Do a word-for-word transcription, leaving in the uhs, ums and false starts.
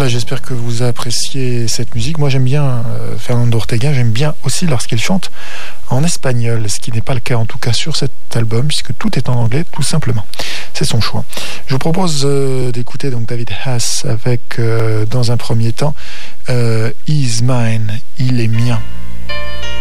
Voilà, j'espère que vous appréciez cette musique. Moi, j'aime bien euh, Fernando Ortega. J'aime bien aussi lorsqu'il chante en espagnol, ce qui n'est pas le cas en tout cas sur cet album, puisque tout est en anglais, tout simplement. C'est son choix. Je vous propose euh, d'écouter donc David Haas avec, euh, dans un premier temps, euh, He's Mine, il est mien.